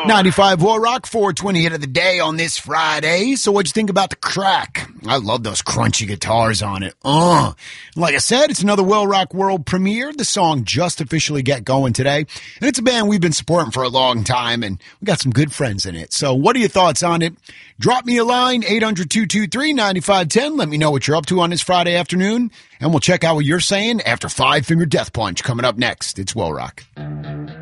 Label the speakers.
Speaker 1: 95 War Rock 420 hit of the day on this Friday. So what'd you think about the Crack? I love those crunchy guitars on it. Like I said, it's another Will Rock world premiere. The song just officially get going today. And it's a band we've been supporting for a long time, and we got some good friends in it. So what are your thoughts on it? Drop me a line, 800-223-9510. Let me know what you're up to on this Friday afternoon, and we'll check out what you're saying after Five Finger Death Punch coming up next. It's Will Rock.